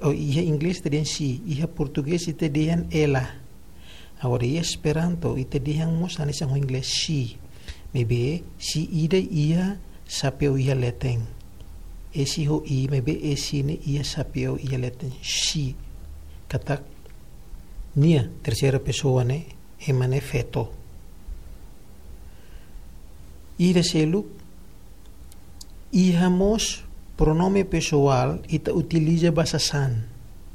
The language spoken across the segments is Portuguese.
Ia inglês tadian si, ia português tadian ela. Agora ia Esperanto tadian mos anisang inglês si. Maybe si ida ia sapeu ia leteng. Esi ho I, maybe esi ne ia sapeu ia leteng si. Katak nia terceira pessoa ne emane feto. Ida selu ihamos pronome pessoal ita utiliza bahasa san.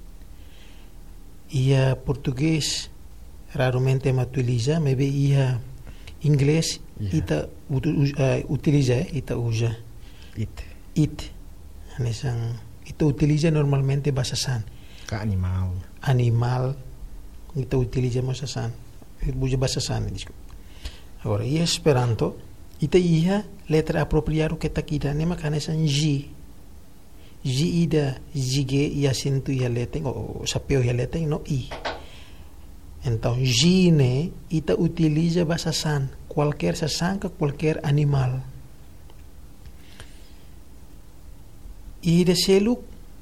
Ia português raramente ma utiliza, maybe ia inglês ita utiliza, ita usa. It. Anisang ita utiliza normalmente bahasa san. Ka animal. Animal ita utiliza bahasa san. Usa bahasa san. Agora ia Esperanto ita ia letra apropriado que takida ne makana san G. G ida zige ia sinto ia leteng ou sapeu ia leteng no I. Então G ne ita utiliza bahasa san, qualquer sasanka, qualquer animal. Ida seluk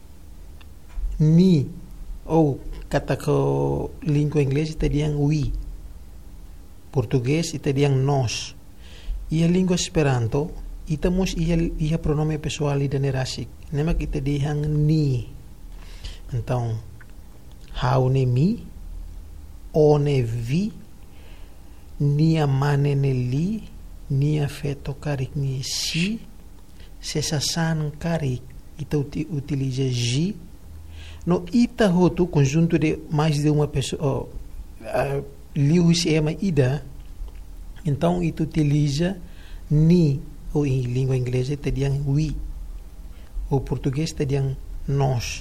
ni ou kata ko língua inglês ita diang we. Português ita diang nós. Ia língua Esperanto ita mos ia pronome pessoal ida nerasik. Nema kita dihang ni. Então, hau ne mi, o ne vi, nia mane ne li, nia feto karik ni si, sesasan karik ita utiliza ji. No ita hotu conjunto de mais de uma pessoa, liu se ema ida, então ita utiliza ni, ou em língua inglesa ita diang we. O português tadiang nós.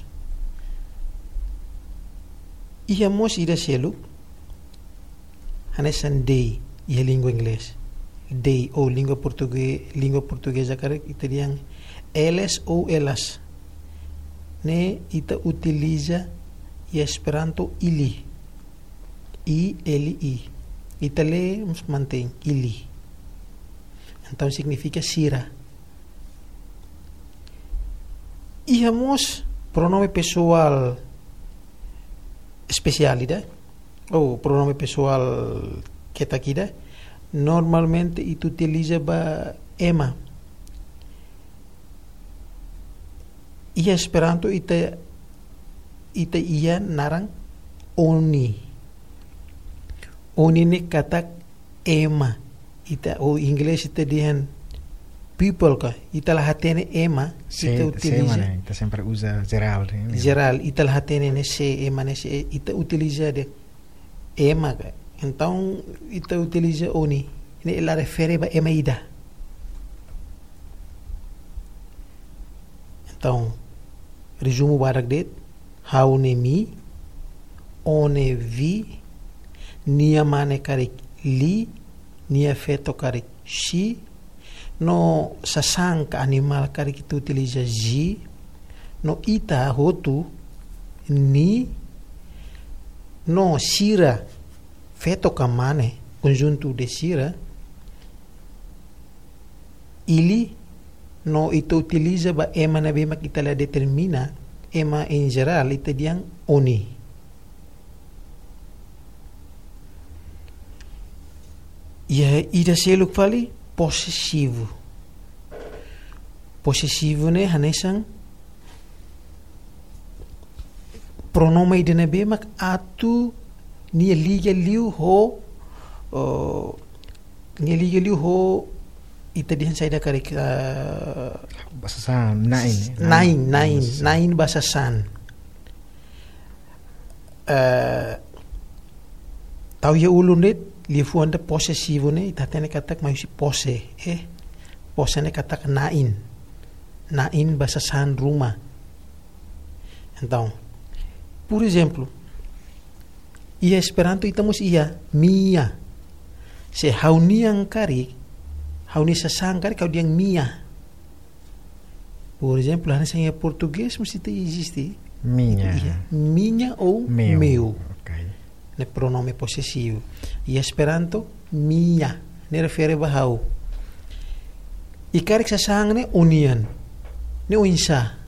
Iamos ida selu hanesan day, ia língua inglês. Day ou língua portuguesa cara italiang eles ou elas. Ne ita utiliza ia Esperanto ili. I. Itale mantém ili. Então significa sira. Iamos pronome pessoal especialidade ou pronome pessoal que está aqui, normalmente itu utiliza ba ema. Ia Esperanto ita ia narang oni. Oni ne katak ema. Ita o inglês ita dihan people ka ita lahatene ema ita utiliza ita sempre usa geral ita lahatene ne se ema ne se ita utiliza de ema ka então ita utiliza oni ne la refere ba ema ida. Então resumo barak det hau ne mi one vi nia mane karik li nia feto karik shi. No sasanka animal kari kita utiliza ji. No ita hotu ni. No sira feto kamane conjunto de sira. Ili no ita utiliza ba ema na bema kita la determina ema in geral ita diang oni. Ya ida seluk fali possessivo. Possessivo ne hanesang pronome ida na bemak atu nia liga liu ho ita dihan saya kari basasan nain basasan tau ya ulun det lifu anda possessivo ne itatene katak mayusi pose pose ne katak nain basasan rumah. Então por exemplo ia Esperanto itamos ia mia se hauniang kari hauni sasang kari kau diang mia. Por exemplo hanya saya português mesti existe minha ou meu. Ne pronome possessivo. E Esperanto mia ne refere bahau. Ikarik sasang ne unian ne uinsa